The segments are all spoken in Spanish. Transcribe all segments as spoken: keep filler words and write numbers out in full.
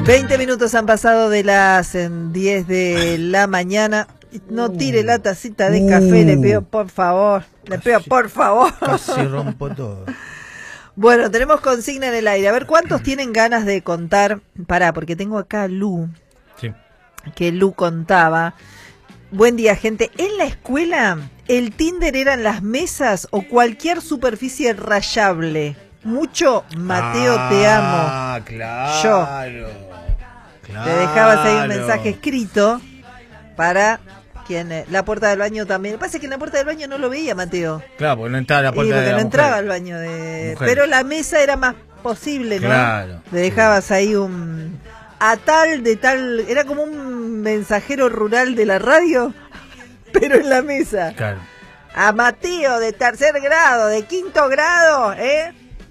veinte minutos han pasado de las diez de la mañana. No tire la tacita de café, uh, le pido por favor. Le pido por favor. Casi rompo todo. Bueno, tenemos consigna en el aire. A ver, ¿cuántos tienen ganas de contar? Pará, porque tengo acá a Lu. Sí. Que Lu contaba. Buen día, gente. En la escuela, el Tinder eran las mesas o cualquier superficie rayable. Mucho, Mateo, ah, te amo. Ah, claro. Yo. Claro. Te dejabas ahí un mensaje escrito para quien. La puerta del baño también. Lo que pasa es que en la puerta del baño no lo veía, Mateo. Claro, porque no entraba la puerta y porque de la no mujer. entraba al baño de. Mujer. Pero la mesa era más posible, ¿no? Claro. Te dejabas ahí un. A tal de tal. Era como un mensajero rural de la radio, pero en la mesa. Claro. A Mateo de tercer grado, de quinto grado, ¿eh?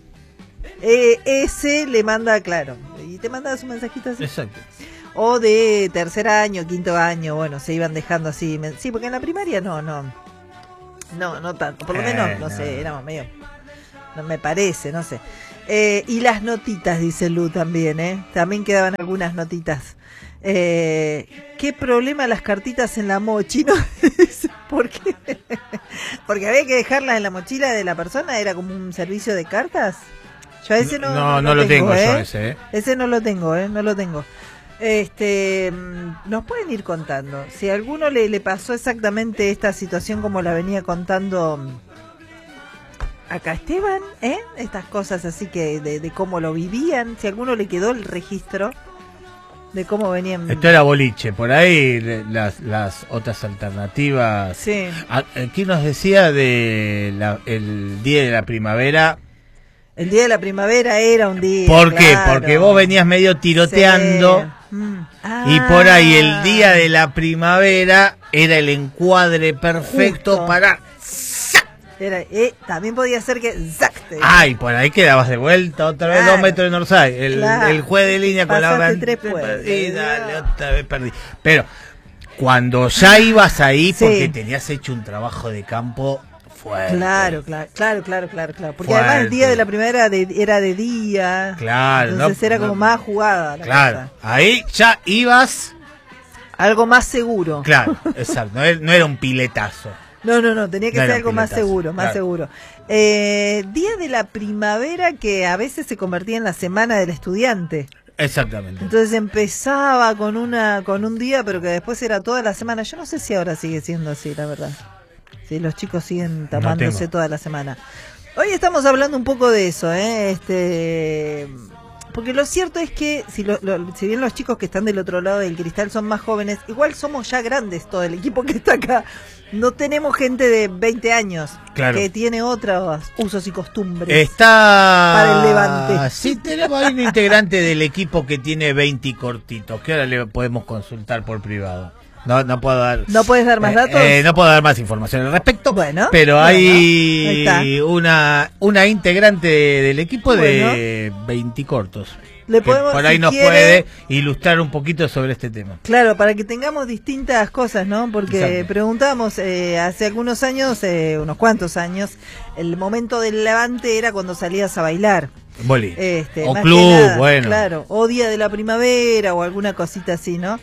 Eh, ese le manda, claro, y te manda su mensajito así. Exacto. O de tercer año, quinto año, bueno, se iban dejando así. Sí, porque en la primaria no, no. No, no tanto. Por lo menos, eh, no, no sé, éramos medio. No me parece, no sé. Eh, y las notitas, dice Lu también, ¿eh? También quedaban algunas notitas. Eh, ¿Qué problema las cartitas en la mochi? ¿No? ¿Por qué? Porque había que dejarlas en la mochila de la persona, era como un servicio de cartas. Yo a ese no, no, no, no lo lo tengo, tengo ¿eh? yo ese, ¿eh? Ese no lo tengo, ¿eh? No lo tengo. Este, nos pueden ir contando. Si a alguno le, le pasó exactamente esta situación como la venía contando acá Esteban, ¿eh? Estas cosas así que de, de cómo lo vivían. Si a alguno le quedó el registro de cómo venían. Esto era boliche, por ahí las, las otras alternativas. Sí. Aquí nos decía de la, el día de la primavera. El día de la primavera era un día. ¿Por claro. qué? Porque vos venías medio tiroteando. Sí. Mm. Ah. Y por ahí el día de la primavera era el encuadre perfecto. Justo. Para. Era, eh, también podía ser que ¡zacte! Ah, y por ahí quedabas de vuelta otra vez, claro. Dos metros de Northside. El, claro. el juez de línea con la tres y dale, otra vez perdí. Pero cuando ya ibas ahí, sí. Porque tenías hecho un trabajo de campo fuerte. Claro, claro, claro, claro, claro, claro. Porque fuerte. Además el día de la primavera de, era de día. Claro. Entonces no, era como no, más jugada la claro. cosa. Ahí ya ibas. Algo más seguro. Claro, exacto. No era, no era un piletazo. No, no, no, tenía que no ser algo más seguro, más claro. seguro. Eh, día de la primavera que a veces se convertía en la semana del estudiante. Exactamente. Entonces empezaba con una con un día, pero que después era toda la semana. Yo no sé si ahora sigue siendo así, la verdad. Si los chicos siguen tamándose no toda la semana. Hoy estamos hablando un poco de eso, ¿eh? Este... Porque lo cierto es que, si, lo, lo, si bien los chicos que están del otro lado del cristal son más jóvenes, igual somos ya grandes todo el equipo que está acá. No tenemos gente de veinte años, claro. Que tiene otros usos y costumbres. Está para el Levante. Sí, tenemos ahí un integrante del equipo que tiene veinte cortitos, que ahora le podemos consultar por privado. No, no puedo dar. ¿No puedes dar más eh, datos? Eh, no puedo dar más información al respecto. Bueno. Pero bueno, hay una una integrante del equipo bueno. de veinte cortos. Le podemos, por ahí si nos quiere, puede ilustrar un poquito sobre este tema. Claro, para que tengamos distintas cosas, ¿no? Porque exacto. Preguntamos eh, hace algunos años, eh, unos cuantos años, el momento del Levante era cuando salías a bailar. Boli. Este, o club, nada, bueno. Claro, o día de la primavera o alguna cosita así, ¿no?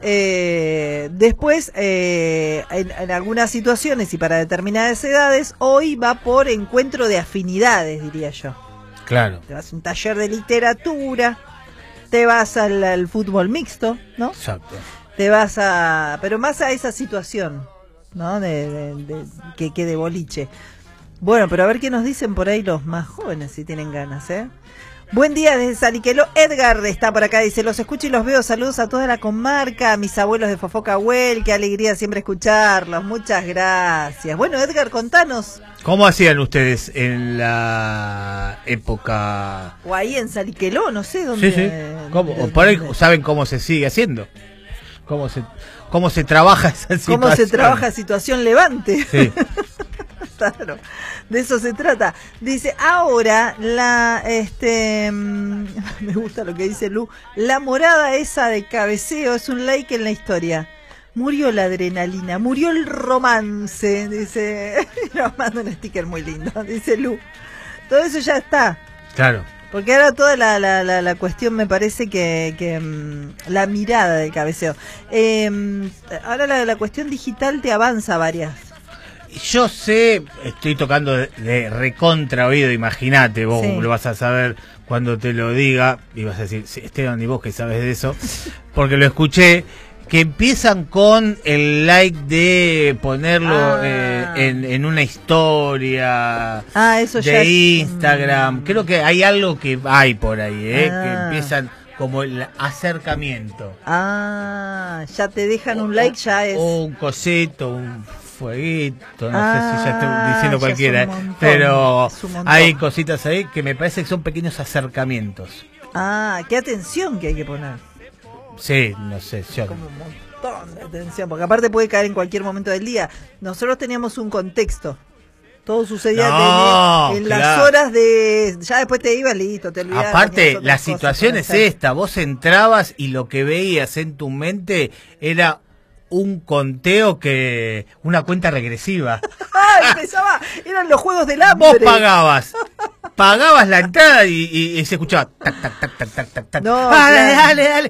Eh, después, eh, en, en algunas situaciones y para determinadas edades, hoy va por encuentro de afinidades, diría yo. Claro. Te vas a un taller de literatura, te vas al, al fútbol mixto, ¿no? Exacto. Te vas a... pero más a esa situación, ¿no? De, de, de, que, que de boliche. Bueno, pero a ver qué nos dicen por ahí los más jóvenes, si tienen ganas, ¿eh? Buen día desde Saliqueló. Edgar está por acá, dice, los escucho y los veo. Saludos a toda la comarca, a mis abuelos de Fofocahuel, qué alegría siempre escucharlos. Muchas gracias. Bueno, Edgar, contanos. ¿Cómo hacían ustedes en la época? O ahí en Saliqueló, no sé dónde. Sí, sí. ¿Cómo? O por ahí saben cómo se sigue haciendo. ¿Cómo se, cómo se trabaja esa situación? ¿Cómo se trabaja situación Levante? Sí. Claro, de eso se trata. Dice, ahora la, este, me gusta lo que dice Lu, la morada esa de cabeceo es un like en la historia. Murió la adrenalina, murió el romance, dice, nos manda un sticker muy lindo, dice Lu. Todo eso ya está. Claro. Porque ahora toda la, la, la, la cuestión me parece que, que um, la mirada del cabeceo. Eh, ahora la, la cuestión digital te avanza varias. Yo sé, estoy tocando de, de recontra oído, imagínate, vos sí. Lo vas a saber cuando te lo diga y vas a decir, sí, Esteban, y vos que sabes de eso, porque lo escuché, que empiezan con el like de ponerlo ah. eh, en, en una historia ah, eso de ya Instagram. Es... Creo que hay algo que hay por ahí, eh, ah. que empiezan como el acercamiento. Ah, ya te dejan un like, ya es... O un cosito, un fueguito, no ah, sé si ya estoy diciendo cualquiera, montón, pero hay cositas ahí que me parece que son pequeños acercamientos. Ah, qué atención que hay que poner. Sí, no sé, yo... Como un montón de atención, porque aparte puede caer en cualquier momento del día. Nosotros teníamos un contexto. Todo sucedía no, en, en claro. las horas de... Ya después te ibas, listo, te olvidabas. Aparte, la situación es esta. Vos entrabas y lo que veías en tu mente era un conteo que... Una cuenta regresiva. ah, empezaba... Eran los juegos del hambre. Vos pagabas. Pagabas la entrada y, y, y se escuchaba tac, tac, tac, tac, tac, tac, tac. No, ah, claro. dale, dale, dale.